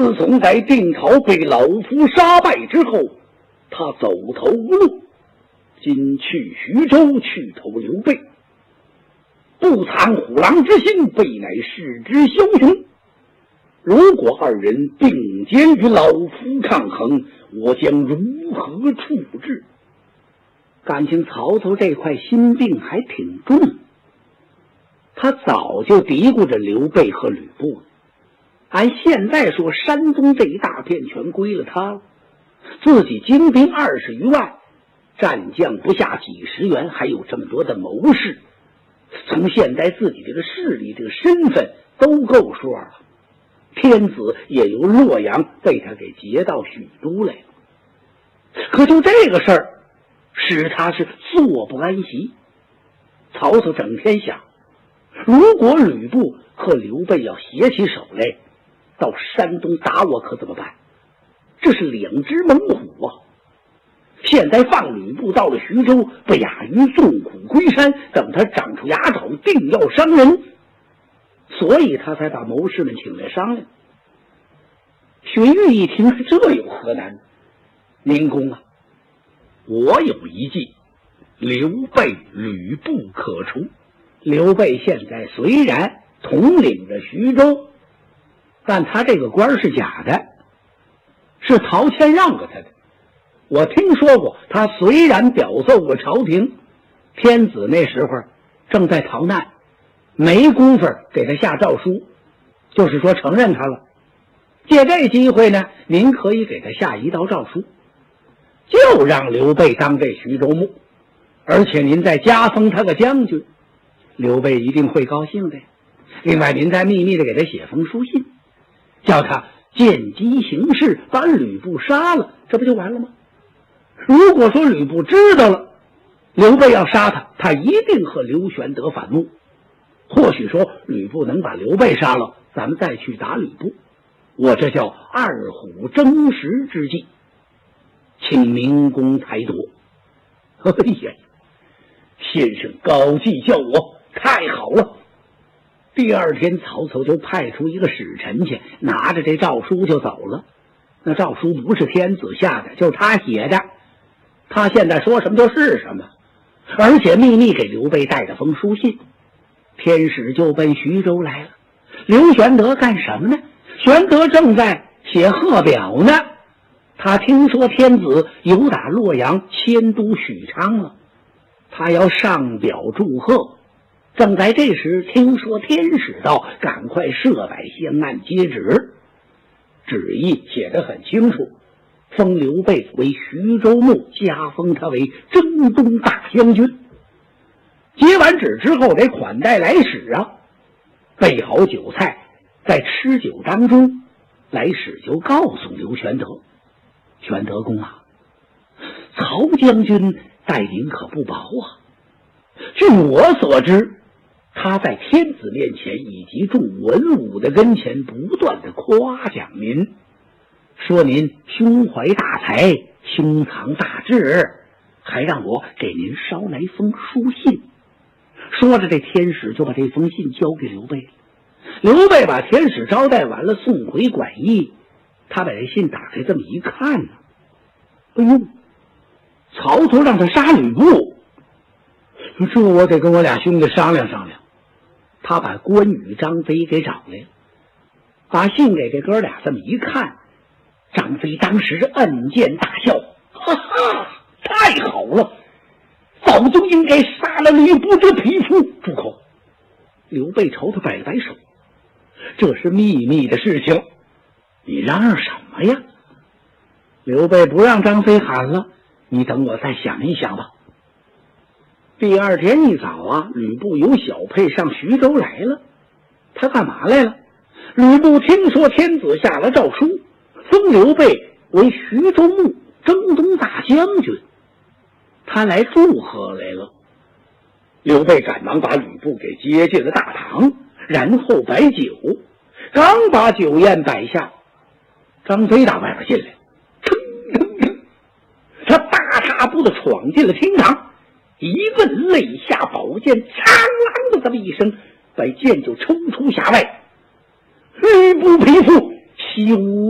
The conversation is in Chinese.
自从在定陶被老夫杀败之后，他走投无路，今去徐州去投刘备，不藏虎狼之心，备乃视之枭雄。如果二人并肩与老夫抗衡，我将如何处置？感情曹操这块心病还挺重，他早就嘀咕着刘备和吕布了。按现在说，山东这一大片全归了他了，自己精兵20余万，战将不下几十员，还有这么多的谋士，从现在自己这个势力这个身份都够说了。天子也由洛阳被他给劫到许都来了，可就这个事儿使他是坐不安席。曹操整天想，如果吕布和刘备要携起手来到山东打我，可怎么办？这是2只猛虎啊！现在放吕布到了徐州，不亚于纵虎归山，等他长出牙爪，定要伤人。所以他才把谋士们请来商量。荀彧一听，这有何难？明公啊，我有一计，刘备、吕布可除。刘备现在虽然统领着徐州，但他这个官是假的，是陶谦让给他的。我听说过，他虽然表奏过朝廷，天子那时候正在逃难，没工夫给他下诏书，就是说承认他了。借这机会呢，您可以给他下一道诏书，就让刘备当这徐州牧，而且您再加封他个将军，刘备一定会高兴的。另外您再秘密的给他写封书信，叫他见机行事，把吕布杀了，这不就完了吗？如果说吕布知道了刘备要杀他，他一定和刘玄德反目。或许说吕布能把刘备杀了，咱们再去打吕布，我这叫2虎争食之计，请明公裁夺。哎呀，先生高计叫我，太好了。第二天曹操就派出一个使臣去，拿着这诏书就走了。那诏书不是天子下的，就是他写的，他现在说什么就是什么，而且秘密给刘备带着封书信。天使就奔徐州来了。刘玄德干什么呢？玄德正在写贺表呢。他听说天子由打洛阳迁都许昌了，他要上表祝贺。正在这时，听说天使到，赶快设摆香案接旨。旨意写得很清楚，封刘备为徐州牧，加封他为征东大将军。接完旨之后，得款待来使啊，备好酒菜，在吃酒当中，来使就告诉刘玄德：玄德公啊，曹将军待您可不薄啊。据我所知，他在天子面前以及众文武的跟前不断的夸奖您，说您胸怀大才，胸藏大志，还让我给您捎来封书信。说着，这天使就把这封信交给刘备了。刘备把天使招待完了，送回馆驿。他把这信打开，这么一看呢，哎呦，曹操让他杀吕布，这我得跟我俩兄弟商量商量。他把关羽、张飞给找来了，把信给这哥俩这么一看，张飞当时摁剑大笑，哈哈，太好了，早就应该杀了吕布这匹夫。住口！刘备朝他摆了摆手，这是秘密的事情，你嚷嚷什么呀？刘备不让张飞喊了，你等我再想一想吧。第二天一早啊，吕布由小沛上徐州来了。他干嘛来了？吕布听说天子下了诏书，封刘备为徐州牧、征东大将军，他来祝贺来了。刘备赶忙把吕布给接进了大堂，然后摆酒。刚把酒宴摆下，张飞打外边进来，噌噌噌，他大踏步的闯进了厅堂，一问肋下宝剑，苍啷的这么一声，把剑就抽出匣外。吕布匹夫，休